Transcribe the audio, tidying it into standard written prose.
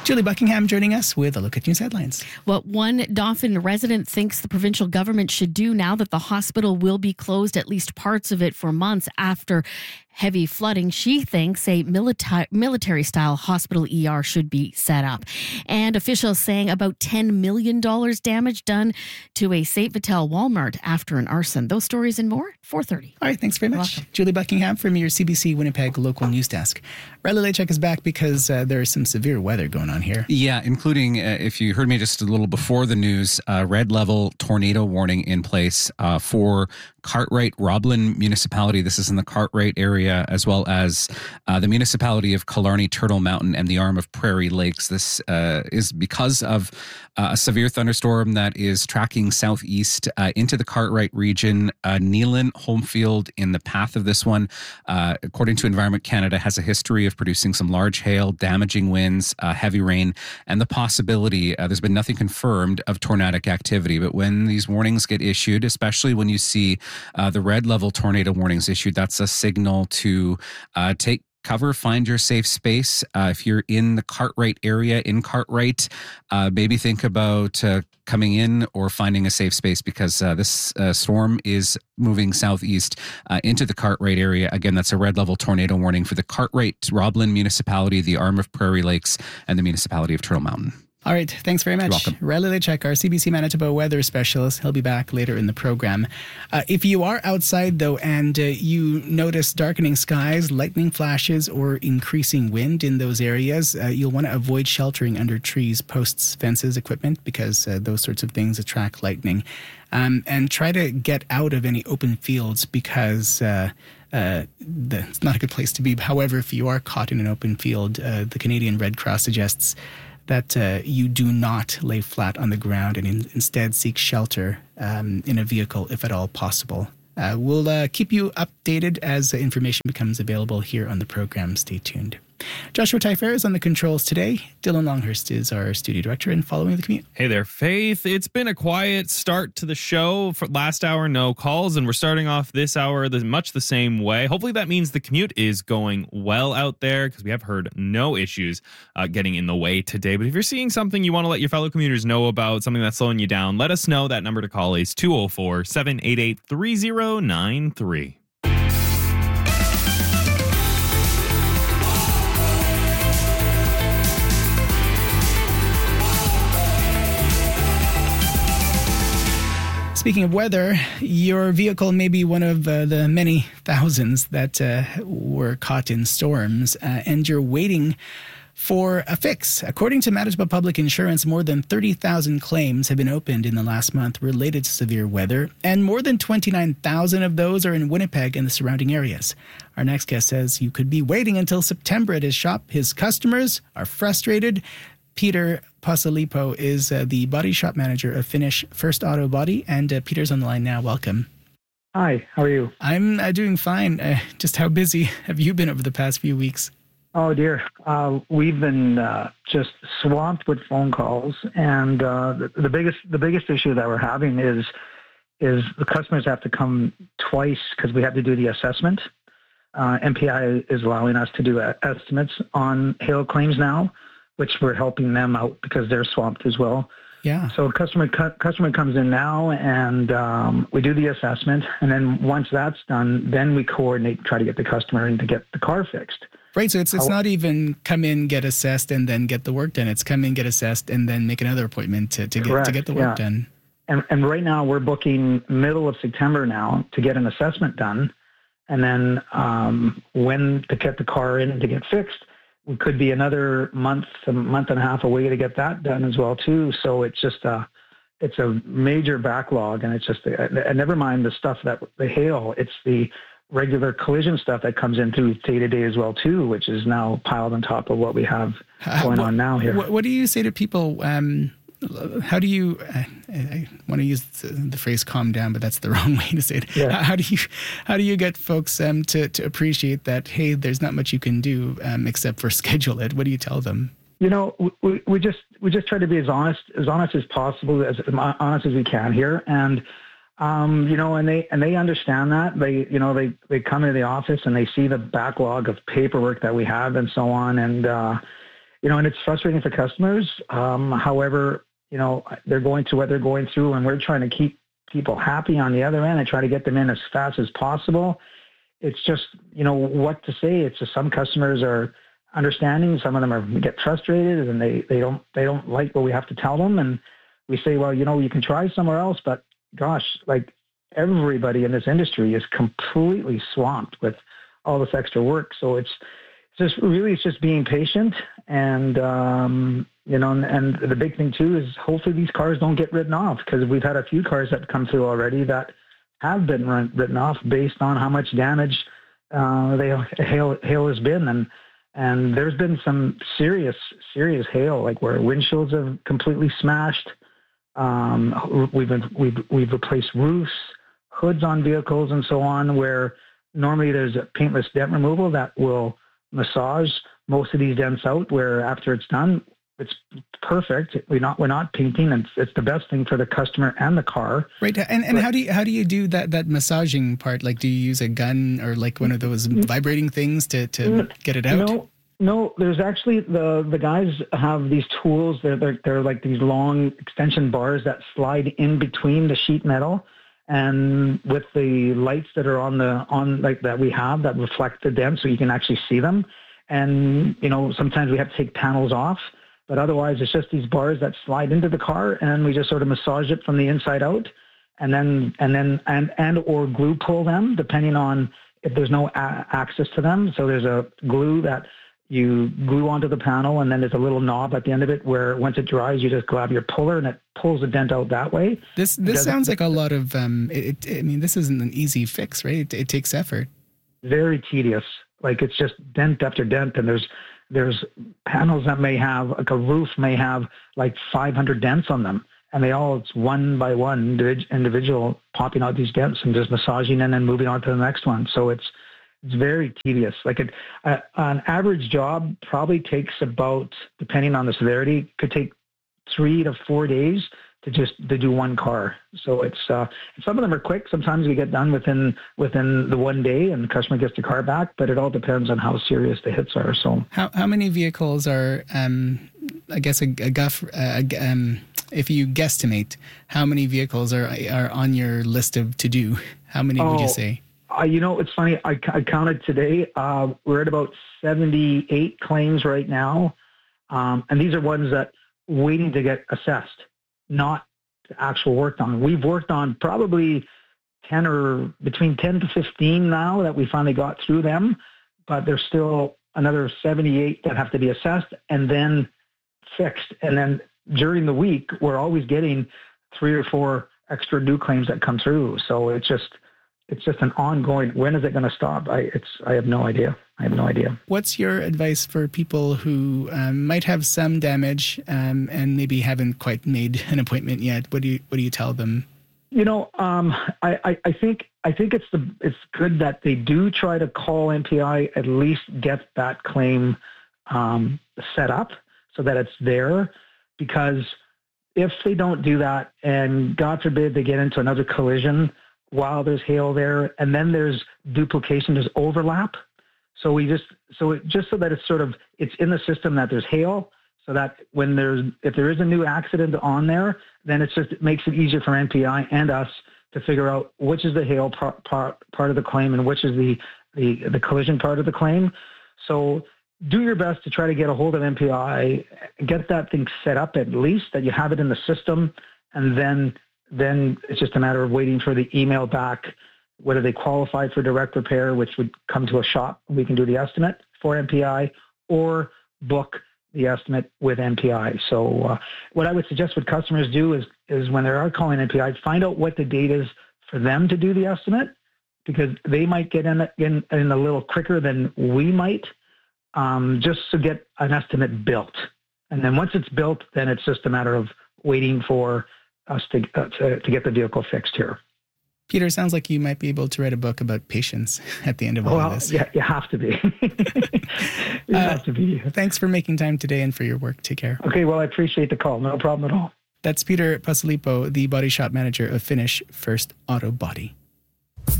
Julie Buckingham joining us with a look at news headlines. What one Dauphin resident thinks the provincial government should do now that the hospital will be closed, at least parts of it, for months after heavy flooding. She thinks a military-style hospital ER should be set up. And officials saying about $10 million damage done to a St. Vital Walmart after an arson. Those stories and more, 4:30. All right, thanks very much. Julie Buckingham from your CBC Winnipeg local news desk. Riley Lachek is back because there is some severe weather going on here. Yeah, including, if you heard me just a little before the news, red level tornado warning in place for Cartwright, Roblin Municipality. This is in the Cartwright area, as well as the municipality of Killarney, Turtle Mountain, and the arm of Prairie Lakes. This is because of a severe thunderstorm that is tracking southeast into the Cartwright region. Neelan Homefield in the path of this one, according to Environment Canada, has a history of producing some large hail, damaging winds, heavy rain, and the possibility, there's been nothing confirmed, of tornadic activity. But when these warnings get issued, especially when you see the red level tornado warnings issued, that's a signal to take cover, find your safe space. If you're in the Cartwright area, in Cartwright, maybe think about coming in or finding a safe space, because this storm is moving southeast into the Cartwright area. Again, that's a red level tornado warning for the Cartwright, Roblin Municipality, the arm of Prairie Lakes, and the municipality of Turtle Mountain. All right, thanks very much. You're welcome. Riley Lachek, our CBC Manitoba weather specialist. He'll be back later in the program. If you are outside, though, and you notice darkening skies, lightning flashes, or increasing wind in those areas, you'll want to avoid sheltering under trees, posts, fences, equipment, because those sorts of things attract lightning. And try to get out of any open fields, because it's not a good place to be. However, if you are caught in an open field, the Canadian Red Cross suggests that you do not lay flat on the ground and instead seek shelter in a vehicle if at all possible. We'll keep you updated as information becomes available here on the program. Stay tuned. Joshua Tyfair is on the controls today. Dylan Longhurst is our studio director and following the commute. Hey there, Faith. It's been a quiet start to the show. For last hour, no calls, and we're starting off this hour much the same way. Hopefully that means the commute is going well out there, because we have heard no issues getting in the way today. But if you're seeing something you want to let your fellow commuters know about, something that's slowing you down, let us know. That number to call is 204-788-3093. Speaking of weather, your vehicle may be one of the many thousands that were caught in storms, and you're waiting for a fix. According to Manitoba Public Insurance, more than 30,000 claims have been opened in the last month related to severe weather, and more than 29,000 of those are in Winnipeg and the surrounding areas. Our next guest says you could be waiting until September at his shop. His customers are frustrated. Peter Pasalipo is the body shop manager of Finnish First Auto Body, and Peter's on the line now. Welcome. Hi, how are you? I'm doing fine. Just how busy have you been over the past few weeks? Oh dear, we've been just swamped with phone calls, and the biggest issue that we're having is the customers have to come twice because we have to do the assessment. MPI is allowing us to do estimates on hail claims now, which we're helping them out because they're swamped as well. Yeah. So customer comes in now, and we do the assessment, and then once that's done, then we coordinate, try to get the customer in to get the car fixed. Right, so it's not even come in, get assessed, and then get the work done. It's come in, get assessed, and then make another appointment to get the work done. And right now we're booking middle of September now to get an assessment done, and then when to get the car in to get fixed. We could be another month and a half away to get that done as well too. So it's just it's a major backlog, and it's just and never mind the stuff that the hail. It's the regular collision stuff that comes in through day to day as well too, which is now piled on top of what we have going on now here. What do you say to people? How do you? I want to use the phrase "calm down," but that's the wrong way to say it. Yeah. How do you get folks to appreciate that? Hey, there's not much you can do except for schedule it. What do you tell them? You know, we just try to be as honest as possible, as honest as we can here, and you know, and they understand that. They come into the office and they see the backlog of paperwork that we have and so on, and and it's frustrating for customers. However, they're going through what they're going through, and we're trying to keep people happy on the other end and try to get them in as fast as possible. It's just, what to say. It's just some customers are understanding. Some of them get frustrated, and they don't like what we have to tell them. And we say, well, you can try somewhere else, but gosh, like everybody in this industry is completely swamped with all this extra work. So it's just being patient. And, and the big thing too is hopefully these cars don't get written off, because we've had a few cars that come through already that have been written off based on how much damage hail has been. And there's been some serious hail, like where windshields have completely smashed. We've replaced roofs, hoods on vehicles, and so on, where normally there's a paintless dent removal that will massage most of these dents out, where after it's done, it's perfect. We're not painting, and it's the best thing for the customer and the car. Right. And how do you do that massaging part? Like, do you use a gun or like one of those vibrating things to get it out? No. There's actually the guys have these tools. They're like these long extension bars that slide in between the sheet metal, and with the lights that are on like that we have that reflect the dents, so you can actually see them. And sometimes we have to take panels off. But otherwise, it's just these bars that slide into the car, and we just sort of massage it from the inside out, and or glue pull them, depending on if there's no access to them. So there's a glue that you glue onto the panel, and then there's a little knob at the end of it where once it dries, you just grab your puller and it pulls the dent out that way. This sounds like a lot of. This isn't an easy fix, right? It takes effort. Very tedious. Like, it's just dent after dent, and there's panels that may have, like a roof may have like 500 dents on them, and it's one by one individual popping out these dents and just massaging and then moving on to the next one. So it's very tedious. Like an average job probably takes about, depending on the severity, could take 3 to 4 days to do one car. So it's some of them are quick. Sometimes we get done within the 1 day and the customer gets the car back, but it all depends on how serious the hits are. So how many vehicles are I guess if you guesstimate how many vehicles are on your list of to do, how many would you say? It's funny. I counted today. We're at about 78 claims right now, and these are ones that waiting to get assessed, not actual worked on. We've worked on probably 10 or between 10 to 15 now that we finally got through them, but there's still another 78 that have to be assessed and then fixed. And then during the week, we're always getting 3 or 4 extra new claims that come through. So it's just an ongoing. When is it going to stop? I have no idea. What's your advice for people who might have some damage and maybe haven't quite made an appointment yet? What do you tell them? I think it's good that they do try to call MPI, at least get that claim set up so that it's there, because if they don't do that, and God forbid they get into another collision while there's hail there, and then there's duplication, there's overlap. So so that it's in the system that there's hail, so that if there is a new accident on there, then it makes it easier for MPI and us to figure out which is the hail part of the claim and which is the collision part of the claim. So do your best to try to get a hold of MPI, get that thing set up, at least that you have it in the system, and then it's just a matter of waiting for the email back, whether they qualify for direct repair, which would come to a shop. We can do the estimate for MPI, or book the estimate with MPI. So what I would suggest what customers do is when they are calling MPI, find out what the date is for them to do the estimate, because they might get in a little quicker than we might, just to get an estimate built. And then once it's built, then it's just a matter of waiting for us to get the vehicle fixed here. Peter, sounds like you might be able to write a book about patience at the end of all of this. Yeah, you have to be. You have to be. Thanks for making time today and for your work. Take care. Okay, well, I appreciate the call. No problem at all. That's Peter Pasalipo, the body shop manager of Finnish First Auto Body.